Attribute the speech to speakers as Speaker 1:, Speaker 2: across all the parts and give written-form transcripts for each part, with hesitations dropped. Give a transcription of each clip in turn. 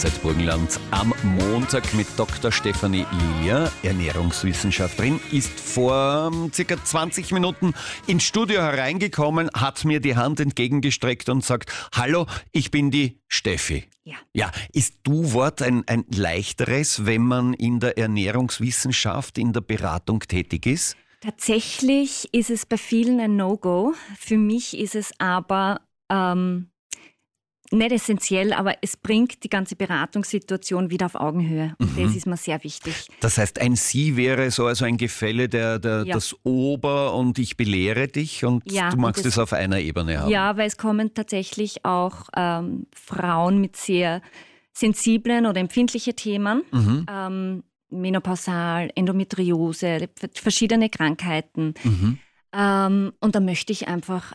Speaker 1: Freizeit Burgenland am Montag mit Dr. Stefanie Lilia, Ernährungswissenschaftlerin, ist vor circa 20 Minuten ins Studio hereingekommen, hat mir die Hand entgegengestreckt und sagt, hallo, ich bin die Steffi. Ja, ist Du-Wort ein leichteres, wenn man in der Ernährungswissenschaft, in der Beratung tätig ist?
Speaker 2: Tatsächlich ist es bei vielen ein No-Go. Für mich ist es aber nicht essentiell, aber es bringt die ganze Beratungssituation wieder auf Augenhöhe. Und das ist mir sehr wichtig.
Speaker 1: Das heißt, ein Sie wäre so also ein Gefälle, das Ober und ich belehre dich und du magst es auf einer Ebene haben. Ja,
Speaker 2: weil es kommen tatsächlich auch Frauen mit sehr sensiblen oder empfindlichen Themen. Menopausal, Endometriose, verschiedene Krankheiten. Und da möchte ich einfach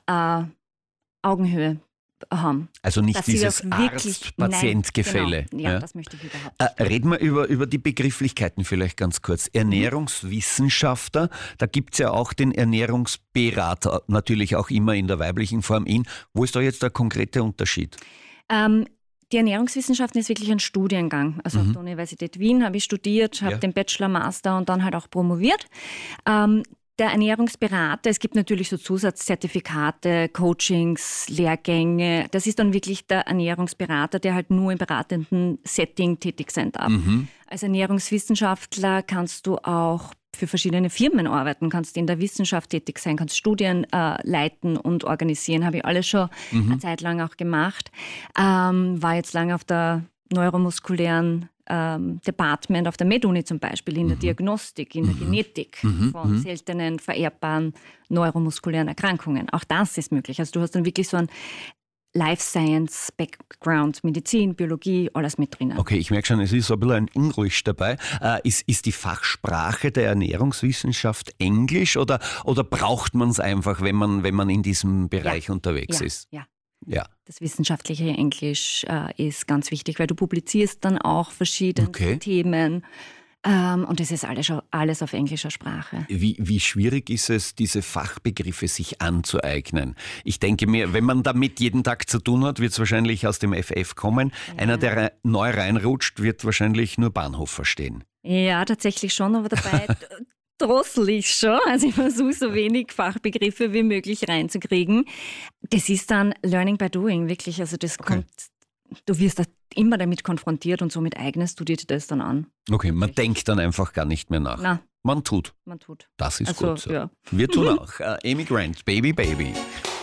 Speaker 2: Augenhöhe haben.
Speaker 1: Also nicht dieses Arzt-Patient-Gefälle.
Speaker 2: Genau. Ja, das möchte ich überhaupt nicht.
Speaker 1: Reden wir über die Begrifflichkeiten vielleicht ganz kurz. Ernährungswissenschaftler, da gibt es ja auch den Ernährungsberater, natürlich auch immer in der weiblichen Form ihn. Wo ist da jetzt der konkrete Unterschied?
Speaker 2: Die Ernährungswissenschaften ist wirklich ein Studiengang. Also auf der Universität Wien habe ich studiert, habe den Bachelor, Master und dann halt auch promoviert. Der Ernährungsberater, es gibt natürlich so Zusatzzertifikate, Coachings, Lehrgänge. Das ist dann wirklich der Ernährungsberater, der halt nur im beratenden Setting tätig sein darf. Als Ernährungswissenschaftler kannst du auch für verschiedene Firmen arbeiten, kannst in der Wissenschaft tätig sein, kannst Studien leiten und organisieren. Habe ich alles schon eine Zeit lang auch gemacht. War jetzt lange auf der neuromuskulären Department auf der MedUni zum Beispiel, in der Diagnostik, in der Genetik von seltenen, vererbbaren neuromuskulären Erkrankungen. Auch das ist möglich. Also du hast dann wirklich so ein Life Science Background, Medizin, Biologie, alles mit drinnen.
Speaker 1: Okay, ich merke schon, es ist so ein bisschen ein Englisch dabei. Ist die Fachsprache der Ernährungswissenschaft Englisch oder braucht man es einfach, wenn man in diesem Bereich unterwegs ist? Ja.
Speaker 2: Das wissenschaftliche Englisch ist ganz wichtig, weil du publizierst dann auch verschiedene Themen und das ist alles auf englischer Sprache.
Speaker 1: Wie schwierig ist es, diese Fachbegriffe sich anzueignen? Ich denke mir, wenn man damit jeden Tag zu tun hat, wird es wahrscheinlich aus dem FF kommen. Ja. Einer, der neu reinrutscht, wird wahrscheinlich nur Bahnhof verstehen.
Speaker 2: Ja, tatsächlich schon, aber dabei drossel ich schon. Also ich versuche so wenig Fachbegriffe wie möglich reinzukriegen. Das ist dann Learning by Doing, wirklich. Also das kommt, du wirst da immer damit konfrontiert und somit eignest du dir das dann an.
Speaker 1: Okay, man denkt dann einfach gar nicht mehr nach.
Speaker 2: Na,
Speaker 1: man tut.
Speaker 2: Man tut.
Speaker 1: Das ist gut so.
Speaker 2: Ja.
Speaker 1: Wir tun auch. Amy Grant, Baby Baby.